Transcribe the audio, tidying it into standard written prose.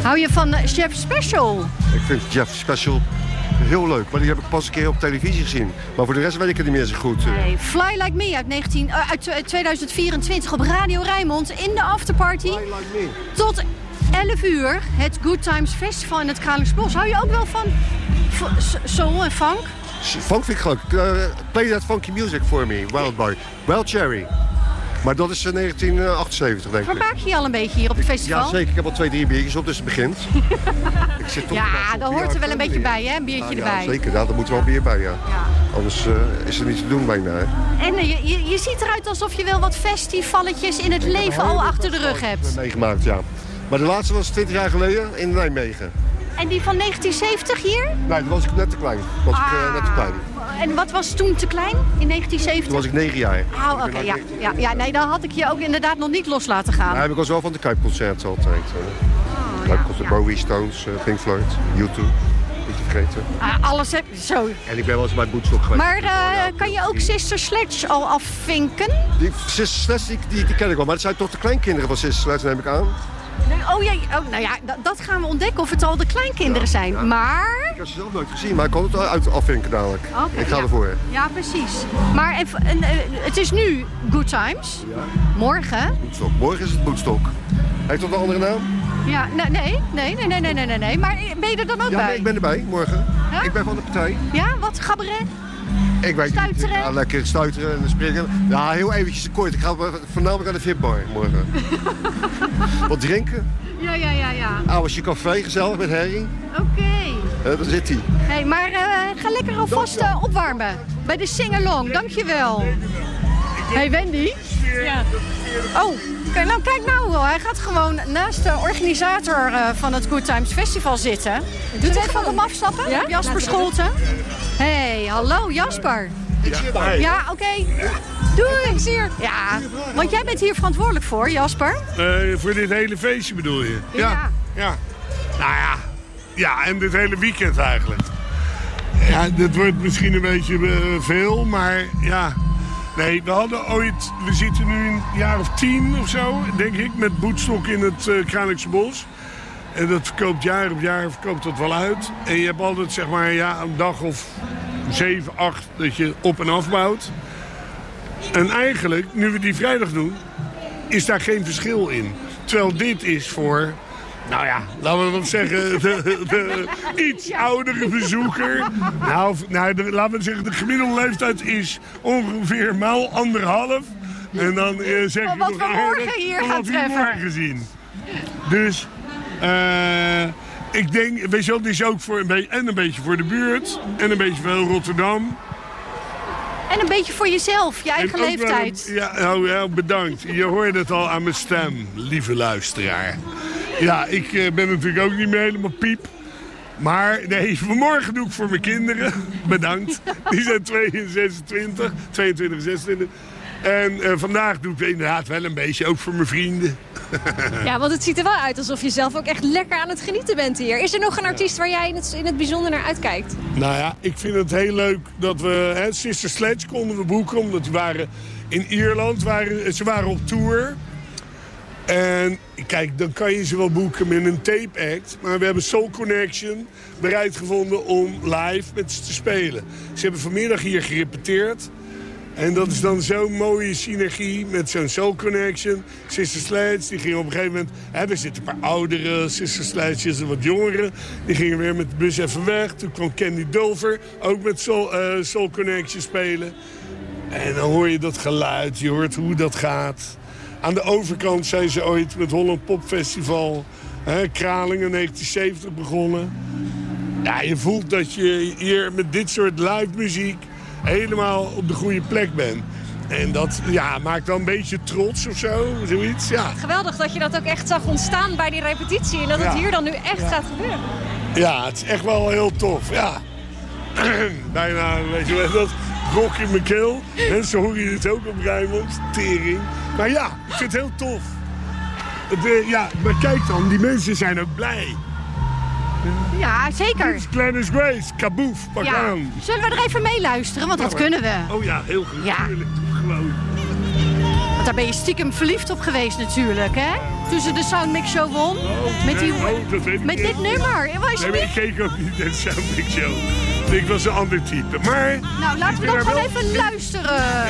Hou je van Jeff Special? Ik vind Jeff Special heel leuk, maar die heb ik pas een keer op televisie gezien. Maar voor de rest weet ik het niet meer zo goed. Nee, Fly Like Me uit 2024 op Radio Rijnmond in de afterparty. Fly Like Me. Tot 11 uur, het Good Times Festival in het Kralingserbos. Hou je ook wel van soul en funk? Funk vind ik leuk. Play that funky music for me, Wild Boy. Wild Cherry. Maar dat is 1978, denk ik. Vermaak je je al een beetje hier op het festival? Ja, zeker. Ik heb al 2-3 biertjes op, dus het begint. Ik zit toch daar hoort er wel een beetje bij, hè? Een biertje erbij. Ja, zeker. Daar moet wel bier bij, ja. Anders is er niet te doen bijna, hè. En je ziet eruit alsof je wel wat festivalletjes in het leven al achter de rug hebt. Meegemaakt, ja. Maar de laatste was 20 jaar geleden in Nijmegen. En die van 1970 hier? Nee, toen was ik net te klein. En wat was toen te klein in 1970? Toen was ik 9 jaar. Oh, oké, ja. Nee, dan had ik je ook inderdaad nog niet los laten gaan. Ja, ik was wel van de Kuipconcerten altijd. Kuipconcerten, Bowie, Stones, Pink Floyd, U2. Niet te vergeten. Alles heb je zo. En ik ben wel eens bij Woodstock geweest. Maar kan je ook Sister Sledge al afvinken? Die Sister Sledge, die ken ik wel. Maar dat zijn toch de kleinkinderen van Sister Sledge, neem ik aan. Nou ja, dat gaan we ontdekken of het al de kleinkinderen zijn. Ja. Maar... Ik heb ze zelf nooit gezien, maar ik kon het uit afvinken dadelijk. Okay, ik ga ervoor. Ja, precies. Maar het is nu Good Times. Ja. Morgen? Woodstock. Morgen is het Woodstock. Heeft dat een andere naam? Ja, nee. Maar ben je er dan ook bij? Nee, ik ben erbij, morgen. Ja? Ik ben van de partij. Ja, wat cabaret? Ik weet stuiteren? Niet. Ja, lekker stuiteren en springen. Ja, heel eventjes kort. Ik ga voornamelijk naar de VIP-bar morgen. Wat drinken? Ja. Oude café, gezellig met herrie. Oké. Daar zit hij. Hey, maar ga lekker alvast opwarmen. Bij de sing-along, dankjewel. Hey Wendy. Ja. Oh, kijk nou. Hij gaat gewoon naast de organisator van het Good Times Festival zitten. Doet hij van hem afstappen? Ja? Jasper Scholten. Hey, hallo Jasper. Ja, oké. Doei. Hier. Ja, want jij bent hier verantwoordelijk voor, Jasper. Voor dit hele feestje bedoel je? Ja. Nou ja. Ja, en dit hele weekend eigenlijk. Ja, dit wordt misschien een beetje veel, maar ja. Nee, we zitten nu een jaar of 10 of zo, denk ik, met Woodstock in het Kralingserbos. En dat verkoopt jaar op jaar dat wel uit. En je hebt altijd zeg maar een dag of 7, 8 dat je op en afbouwt. En eigenlijk, nu we die vrijdag doen, is daar geen verschil in. Terwijl dit is voor, nou ja, laten we wat zeggen, de iets oudere bezoeker. Laten we zeggen, de gemiddelde leeftijd is ongeveer maal 1,5. En dan zeg je wat nog we morgen hier gaan treffen. Morgen zien. Dus ik denk, weet je wel, dit is ook voor een beetje voor de buurt. En een beetje voor heel Rotterdam. En een beetje voor jezelf, je eigen leeftijd. Bedankt. Je hoorde het al aan mijn stem, lieve luisteraar. Ja, ik ben natuurlijk ook niet meer helemaal piep. Maar nee, vanmorgen doe ik voor mijn kinderen. Bedankt. Die zijn 22 en 26. En vandaag doe ik inderdaad wel een beetje, ook voor mijn vrienden. Ja, want het ziet er wel uit alsof je zelf ook echt lekker aan het genieten bent hier. Is er nog een artiest waar jij in het bijzonder naar uitkijkt? Nou ja, ik vind het heel leuk dat we... Sister Sledge konden we boeken, omdat die waren in Ierland. Ze waren op tour. En kijk, dan kan je ze wel boeken met een tape act. Maar we hebben Soul Connection bereid gevonden om live met ze te spelen. Ze hebben vanmiddag hier gerepeteerd. En dat is dan zo'n mooie synergie met zo'n Soul Connection. Sister Sledge, die ging op een gegeven moment... er zitten een paar oudere Sister Sledges en wat jongeren. Die gingen weer met de bus even weg. Toen kwam Candy Dulfer ook met Soul Connection spelen. En dan hoor je dat geluid, je hoort hoe dat gaat. Aan de overkant zijn ze ooit met Holland Pop Festival... Kralingen 1970 begonnen. Ja, je voelt dat je hier met dit soort live muziek... helemaal op de goede plek ben. En dat maakt wel een beetje trots of zo, zoiets, ja. Geweldig dat je dat ook echt zag ontstaan bij die repetitie... en dat het hier dan nu echt gaat gebeuren. Ja, het is echt wel heel tof, ja. Bijna, weet je wel, dat rock in mijn keel. Mensen horen het ook op Rijnmond, tering. Maar ja, ik vind het heel tof. Maar kijk dan, die mensen zijn ook blij. Ja, zeker. Dit is Glennis Grace, Kaboef, pak aan. Zullen we er even mee luisteren, want dat kunnen we. Oh ja, heel goed. Ja. Tuurlijk, gewoon. daar ben je stiekem verliefd op geweest natuurlijk, hè? Toen ze de Soundmix Show won. Met dit nummer. Nee, ik keek ook niet naar de Soundmix Show. Ik was een ander type. Maar nou, laten we dan gewoon even luisteren.